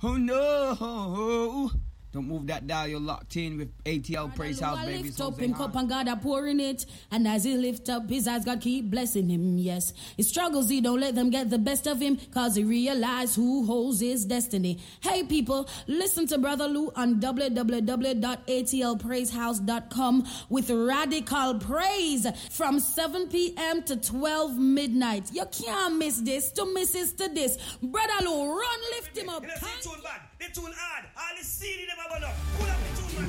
Oh no. Don't move that dial, you're locked in with ATL Praise House, baby. Lift up him cup and God are pouring it. And as he lift up his eyes, God keep blessing him, yes. His struggles, he don't let them get the best of him, cause he realize who holds his destiny. Hey people, listen to Brother Lou on www.atlpraisehouse.com with Radical Praise from 7 p.m. to 12 midnight. You can't miss this. To miss is to this. Brother Lou, run, lift him up. They tune bad. They tune hard. All the CD them are gonna pull up the tune.